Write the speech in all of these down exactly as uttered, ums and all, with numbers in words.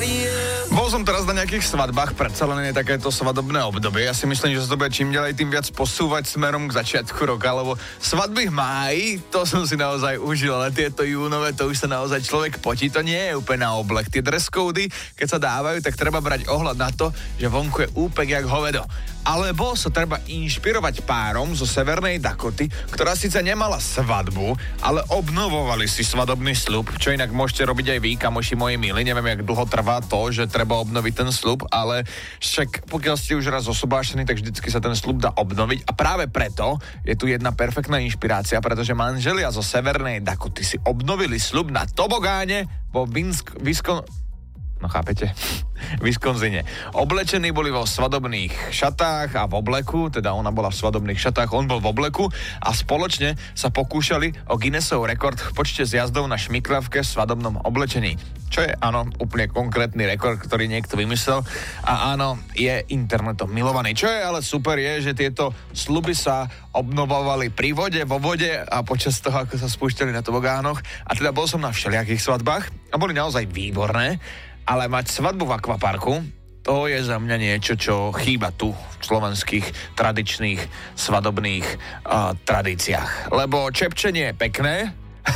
Bol som teraz na nejakých svadbách, predsa len je takéto svadobné obdobie. Ja si myslím, že sa to bude čím ďalej tým viac posúvať smerom k začiatku roka, lebo svadby v máji, to som si naozaj užil, ale tieto júnové, to už sa naozaj človek potí, to nie je úplne na oblek. Tie dress cody, keď sa dávajú, tak treba brať ohľad na to, že vonku je úpek jak hovedo. Alebo sa treba inšpirovať párom zo Severnej Dakoty, ktorá síce nemala svadbu, ale obnovovali si svadobný sľub, čo inak môžete robiť aj vy, kamoši moji milí. Neviem, jak dlho trvá to, že treba obnoviť ten sľub, ale však pokiaľ ste už raz osobášení, tak vždycky sa ten sľub dá obnoviť. A práve preto je tu jedna perfektná inšpirácia, pretože manželia zo Severnej Dakoty si obnovili sľub na tobogáne vo Vinsk- Viskon... No chápete? V Wisconsine. Oblečení boli vo svadobných šatách a v obleku, teda ona bola v svadobných šatách, on bol v obleku a spoločne sa pokúšali o Guinnessov rekord v počte zjazdov na šmiklavke v svadobnom oblečení. Čo je, áno, úplne konkrétny rekord, ktorý niekto vymyslel a áno, je internetom milovaný. Čo je ale super je, že tieto sľuby sa obnovovali pri vode, vo vode a počas toho, ako sa spúšťali na tobogánoch. A teda bol som na všelijakých svadbách a boli naozaj výborné. Ale mať svadbu v akvaparku, to je za mňa niečo, čo chýba tu v slovenských tradičných svadobných uh, tradíciách. Lebo čepčenie je pekné,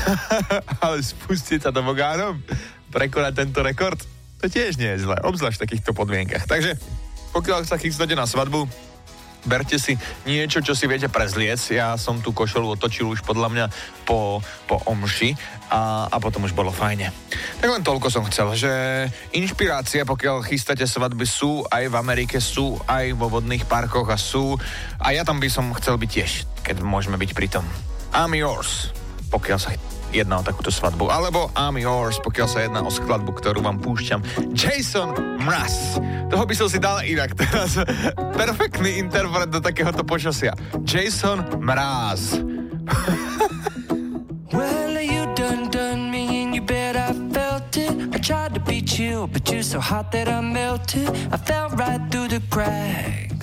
ale spustiť sa tobogánom, prekonať tento rekord, to tiež nie je zle, obzvlášť v takýchto podmienkach. Takže pokiaľ sa chystáte na svadbu, berte si niečo, čo si viete prezliec. Ja som tú košelu otočil už podľa mňa po, po omši a, a potom už bolo fajne. Tak len toľko som chcel, že inšpirácie, pokiaľ chystáte svadby, sú aj v Amerike, sú aj vo vodných parkoch a sú. A ja tam by som chcel byť tiež, keď môžeme byť pri tom. I'm yours, pokiaľ sa jedná o takúto svadbu. Alebo I'm yours, pokiaľ sa jedná o skladbu, ktorú vám púšťam. Jason Mraz. Toho by som si dal inak teraz. Perfektný interpret do takéhoto počasia. Jason Mraz. Well, you done done me and you bet I felt it. I tried to beat you, but you're so hot that I melted. I fell right through the cracks.